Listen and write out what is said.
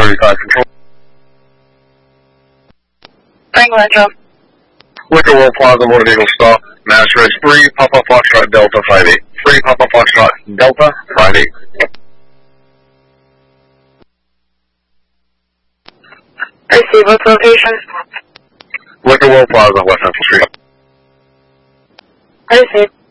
35 control. Tango Echo. Wicker World Plaza, Motor Vehicle stop. Mass Res 3, Papa Foxtrot Delta 58. 3 Papa Foxtrot Delta 58. Receive what's location? Wicker World Plaza, West Central Street. Receive.